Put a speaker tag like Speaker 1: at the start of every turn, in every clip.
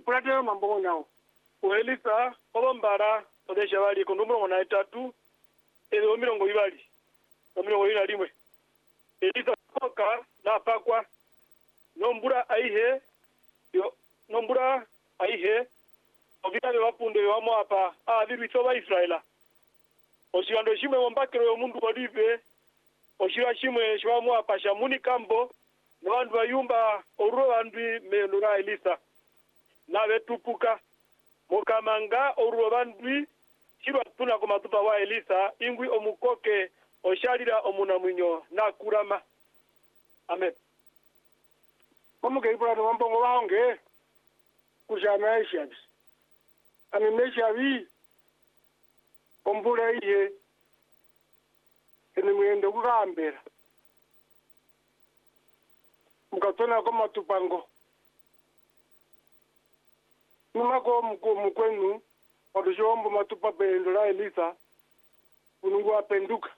Speaker 1: mpulate mambo nao uhelisa obombara odesha bali kundumulo na 3 ezo mirongo ibali mirongo ina limwe elisa koka na pakwa nombura aihe obitabe bapunde bamo apa abirwitso ba Israela oshando shimwe mombakero yomundu olive oshira shimwe shwamo apa shamuni kambo nabandu bayumba oruo bandwi melura elisa nabe tupuka mukamanga oruo bandwi shirwa tuna komatupa wa elisa ingwi omukoke oshalira omunamwinyo na kurama amen omuke ibrahim wambongo waonge kushama eshabi ani meshabi ombula ihe ene mwendo kugambera mukatona ko matupango numako mukwenu wadushombo matupa bendo la elisa unungu apenduka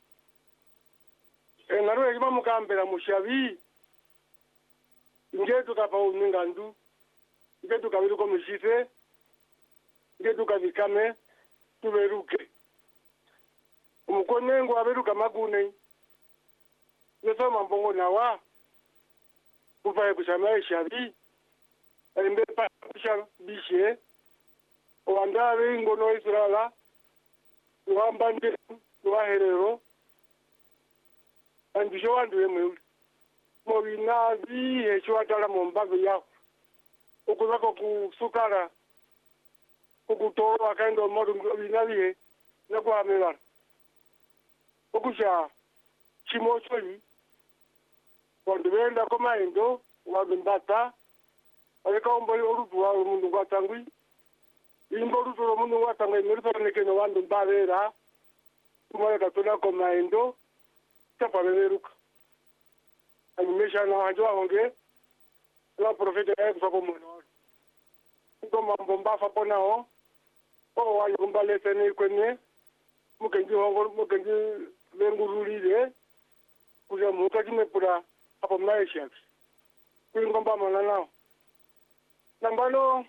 Speaker 1: naruwe kima mukambera mushabi ngetu kapa uningandu ngetu kabiruko mishise ngetu kabikame tuberuke umukonengo aberuka magune yesoma mbongo nawa kufaye kushama shabi alimbe pa kusha bishe owandawe ngono Israela wambande waherero andisho wanduwe mwe mobinazi hechwatala mombago yako ukuzako kusukara ukutoro akaendo modu binazi nakwamela okusha chimocholi wandubenda komaendo wadumbata alikaomba orutu wa mundu gwatangwi imbo orutu wa mundu gwatangwi merifanekeno wandumbabera kumale katona komaendo chapabeberuka animesha na wanjwa honge la profeta ya kufa komono ndo mambo mbafa ponao o wa yumbale tene kwenye mukenji hongo mukenji lengurulile kuja muka kimepura hapo maisha kuingomba mana nao nambalo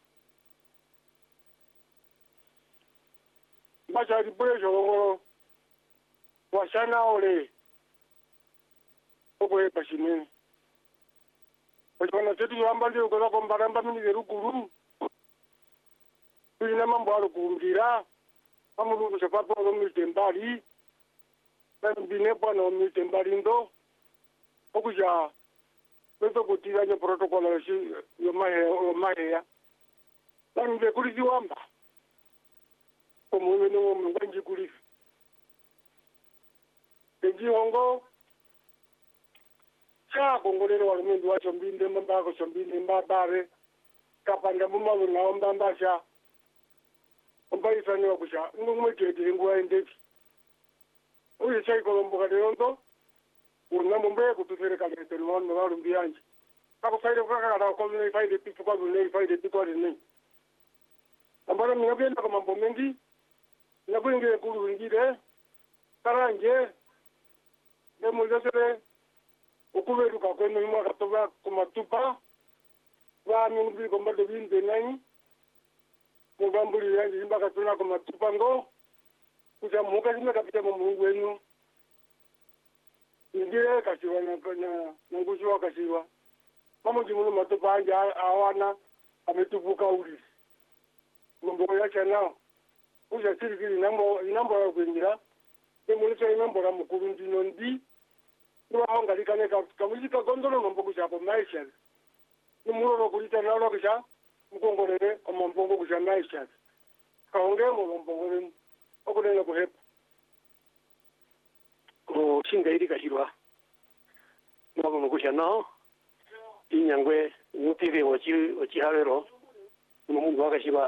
Speaker 1: bacha ripurejo hongo washana ole oboe pashimeni oshona setu yambali ukoza kombaramba mini verukuru tuina mambo alukumbira amulu kushapapo lo mitembali bine bwana mitembali ndo okuja beto kutira nyo protocol shi yo mahe nande kulisi wamba komuwe no mwanji kulisi eji hongo cha kongolero walumundu wacho mbinde mbako chombinde mbabare kapanda mumalu na ombambasha ombaisani wakusha ngumwetete nguwa endevi uye chai kolomboka lerondo unamumbe kutusereka letelo wano walumbianje kako faide kukakala kwa vile faide pitu kwa vile faide pitu kwa vile ambalo minabenda kwa mambo mengi nakuingia kulu ingire karanje demulesere ukuberuka kwenu mwaka toba kumatupa wa mingi komba de binde nai mugambuli yanji mbaka tuna kumatupa ngo kuja muka jime kapita mungu wenu ndiye kashiwa na ngushwa kashiwa mama jimuno matupa anja awana ametupuka uli ngombo ya chana kuja sirikiri nambo ya kuingira demulisa nambo la mukuru ndino ndi nwa ngalikane kamujika gondolo nombo kuja po maisha nimuro kulita nalo kuja mukongolere omompongo kuja maisha kaonge mompongo okulena kuhepa ko shinga iri kashirwa nabo mukusha no inyangwe nutire ochi habero mungu wakashiba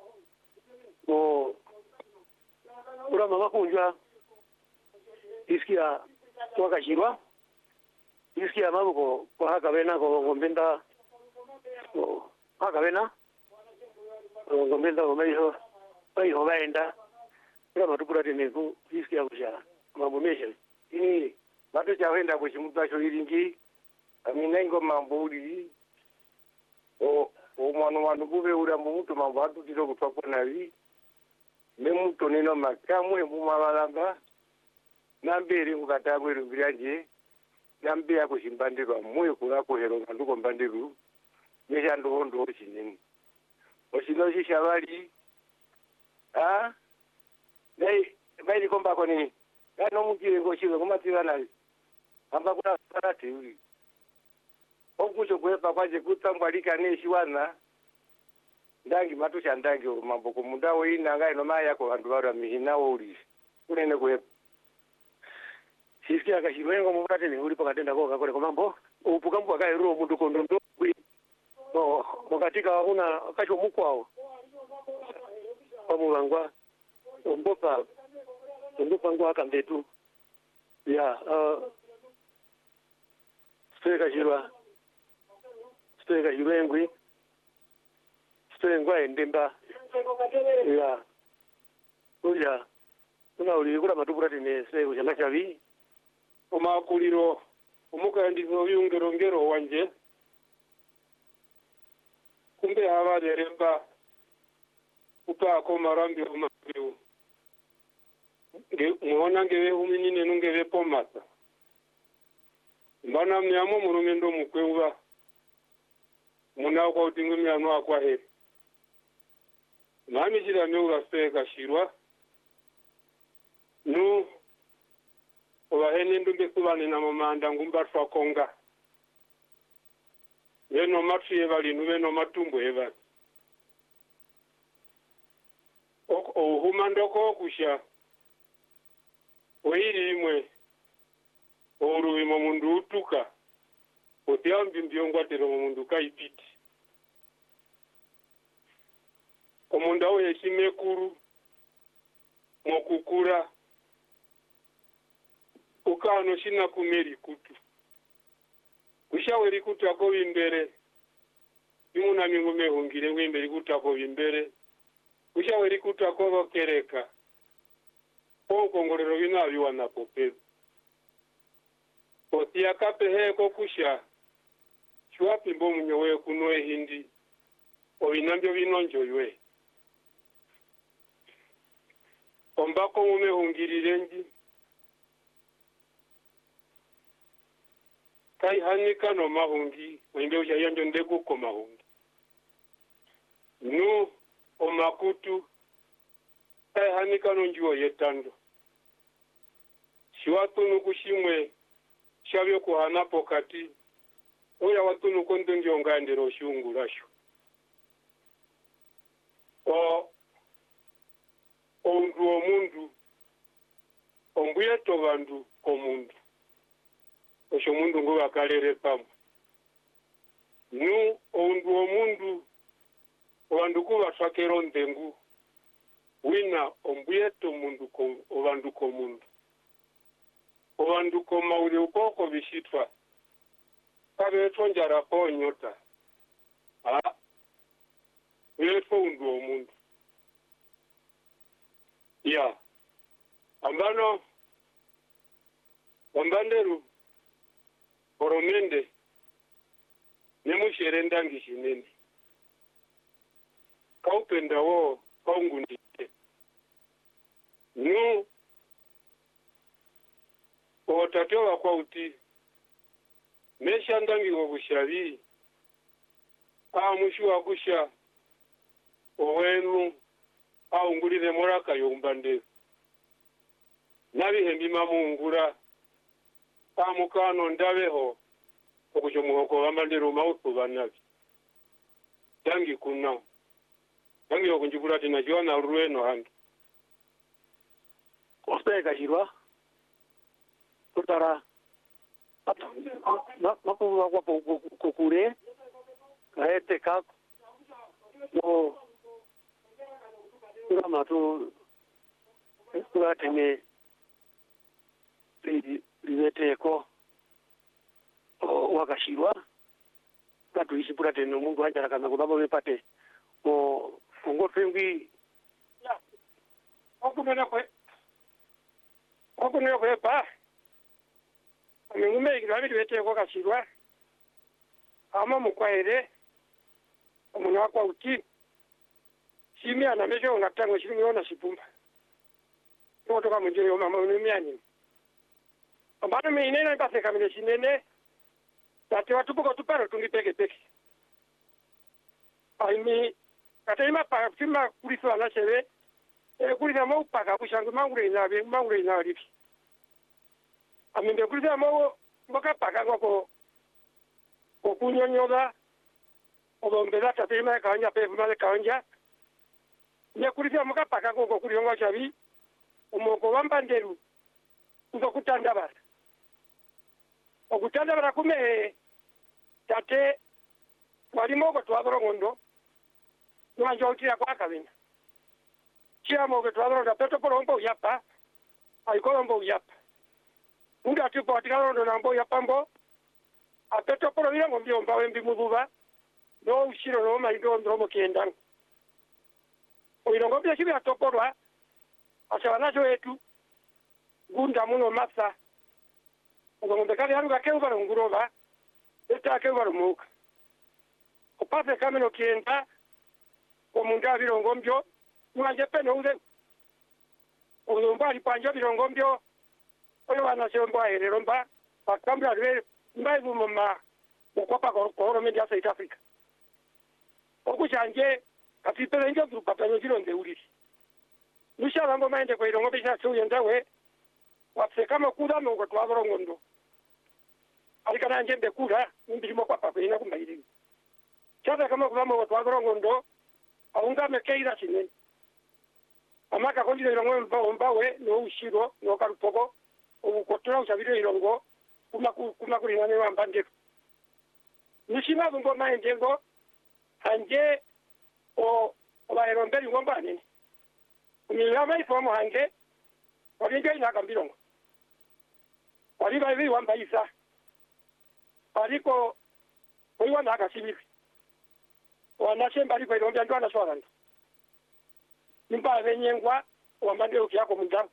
Speaker 1: ko ura mama kunjwa iskia wakashirwa iskia mabuko kwa hakabena ko ngombenda ko hakabena ngombenda ko maiho baenda kama tupura tene ku iskia kusha mambo mesha ini bado chaenda kuchimutasho iringi amina ngo mambo uli omwana wandu bube ura mutu mabatu tiro kutwapo navi memuto nino makamwe mumabalamba nambere kukatabwe rumbiranje nambe yako chimbandiro moyo kulako hero nduko mbandiru mesha ndo chinini osino shishabali dai komba koni no mukire ngoshiwe kumativa navi amba kuna sarati uri okucho kwepa kwaje kutambwalika neshiwana ndangi matusha ndangi maboko mundawo ina ngai no maya ko vandu vara mihina uri kunene kwepa sisikia kashirwengo mukate ni uri pakatenda ko kakole komambo upukambo akairo mundu kondondo no mukatika una kacho mukwao pamulangwa ombopa ngwa akambetu ya steka jirengwi stengwa endemba ya uya kuna uli kula matupura tine seko chama chavi omakuliro omukandizo byungerongero wanje kumbe abaderemba upako marambi omabiu muona ngeve uminine nungeve pomata mbana myamo murumendo mukweuva muna kwa utingu myano akwa heri mami jira meura speka shirwa nu ovahene ndumbe kuvane na mamanda ngumbatwa konga veno matu yevalinu veno matumbo yevali ohuma ndoko kusha oiri imwe oruvimo mundu utuka otiambi mbyongwatero mundu kaipiti omundu auheshime kuru mokukura ukano shina kumeri kutu kushaweri kutu ako vimbere imuna mingu mehungire wimberi kutu ako vimbere kushaweri kutu ako vokereka okongorero vinaviwa na popeza otia kapeheko kusha chwapi mbo munyowe kunwe hindi ovinambyo vinonjoywe ombako mumehungirirenji kai hanika no mahungi wende ushayonjo ndekuko mahungi nu omakutu kai hanika no njuo yetando shiwatunu kushimwe shavyo kuhana pokati oya watunu kondo njongandero shungurasho ondu omundu ombuyeto vandu komundu osho mundu ngo bakalere pamwe nu ondu omundu vandu kuvatwakero ndengu wina ombuyeto mundu ovandu komundu ovandu komauli ukoko vishitwa kavetwa njara ponyota vetwa undu omundu ya ambano wambanderu oromende nemushere ndangi shinene kaupenda wo kaungundite nu otateva kwa uti mesha ndangi wobushavi mushu wakusha owenu aungulire moraka yombande nabihembi mamungura mukano ndabeho okujo muhoko bamandero mautu banabi dangi kuna dangi okunjibura tina jona rueno handi osteka jirwa tutara makuwa kwa kukure kaete kak no kama tu tuateme lizeteko wakashirwa katuishi pura teno mungu hanja kana kudabo bepate ngotengwi okumena kwe pa amengume ikirabi beteko kashirwa ama mukwaere umuntu wakwa uti simia na mesho ngatango shimiona sipumba kutoka mjini mama unimiani ambano minene base kamile sinene tati watu poko tuparo tungipeke peke aimi kataima pa fima kulisa na cheve kulisa mo paka kushangu mangure na ripi aminde kulisa mo mboka paka ngoko okunyonyoda odombela tatima kanya pe male kanja ne kulisa moka paka ngoko kuliongo chavi umoko wambanderu uzokutanda bara okutanda bara kume tate walimoko twadorogondo nwanjotira kwa kabina chiamo ke twadoro peto porombo yapa aikolombo yapa unda tipo atikalondo nambo yapambo apeto poro ira ngombi omba wembi muduba no ushiro no maindo ndromo kendang oirongo bya chibi atoporwa asabanacho etu gunda muno masa ngombe kali haru gakeu bara nguroba eta ke bara muka opase kameno kienda omunda birongombyo mwanje peno uze ozombali panja birongombyo oyo wana shombo ahereromba pakambra rwe mbaibu mama mkopa koro media South Africa okuchanje katipele njo grupa tanyo jironde uliri nisha lambo maende kwa irongo bisha chuye ndawe wapse kama kuda mungo twagorongondo alikana njembe kuda mbirimo kwa papa ina kumbairi chata kama kuda mungo twagorongondo aunga mekeira chine amaka kondile irongo mbawe no ushiro no karupoko ukotora ushabiro irongo kuma kulinane wambande nishima bungo maende ngo anje o baeromberi ngomba nini umilama ifomo hange walinga inaka mbilongo waliba hivi wamba isa aliko oiwa naka sibibi wanashemba aliko irombia ndo anaswalanda nimba venyengwa wambande ukiako mundamu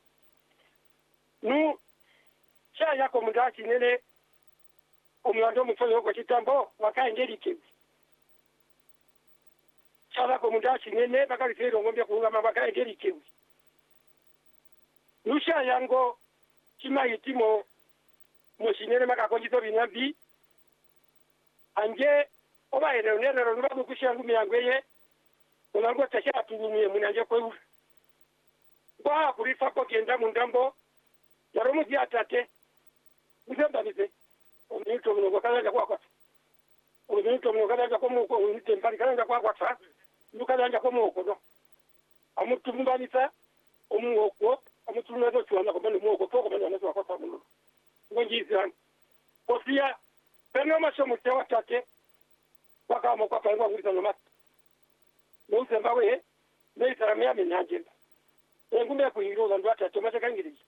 Speaker 1: nu cha yako mundachi nene umlando mfoyo kwa kitambo wakaengeli kibi chala ko mundachi nene bakali fero ngombia kuunga mabaka engeli kibi nusha yango chima itimo mosinere makakonjito binambi anje oba nero nuba kukushangu miyangweye unango tasha atulumye munanje kwewu kwa kulifa ko kenda mundambo yaromu diatate muzemba bize omuntu mnogo kala kwa omuntu mnogo kala kwa mu ko ntembali kala kwa nukala kwa mu ko no amutu mbanisa omuoko amutu nazo chwana ko bano muoko ko bano nazo kwa sababu ngonjizana kosia peno masomo tewa tate wakamo kwa kwa ngurisa no mat no semba we ne taramia minanje ngume kuiroza ndo tate matakangirije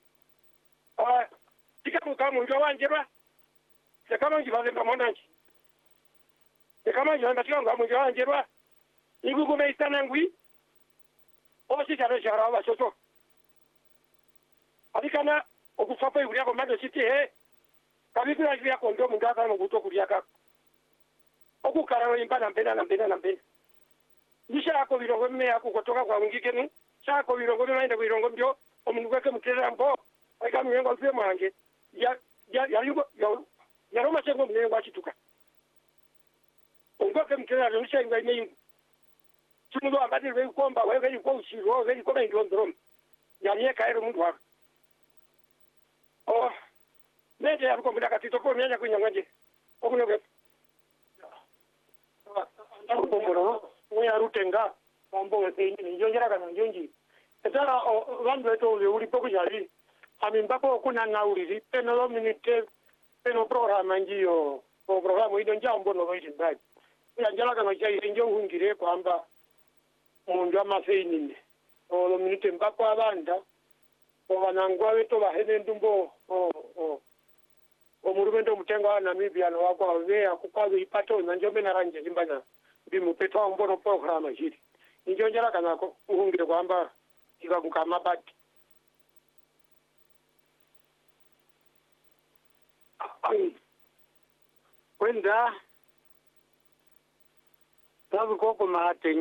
Speaker 1: tika kama njo wanjeba se kama njibaze pamonanji se kama njo ndatika ngamu njo wanjeba igugume isana ngwi osi charo aba choto adikana okufapa yuri yako mando city kabitu na yako ndo mundaka no guto kuriaka okukararo imbana mbena nisha yako birongo mme yako kutoka kwa ngike ni shako birongo mme birongo mbyo omuntu kweke mutera mbo aka mwengo mpe mwange ya roma chengo mwengo achituka ongoke mtera nisha ingwa ime tumudo ambadi we komba wewe yuko ushiro wewe yuko ndo ndrom yaliye kaero mundu wako nende ya ruko mudaka titoko myanya kunyangwaje okunyoge ndakubomboro mwe arutenga mambo wepe njongera kana njonji etala vandu veto uli pokujali amimbapo kuna nauliri peno minute peno programa njiyo programa ido njambo no bayimbali yanjala kana chai njo hungire kwamba mundu amafeinine lo minute mbapo abanda obanangwa beto bahene ndumbo omurumendo mutenga Namibia no wakwa we akukazo ipato nanjombe naranje zimbanya bimupeto mbono programa hili njo njala kana uhungire kwamba ikakukama bati wenda
Speaker 2: Tabu koko mahate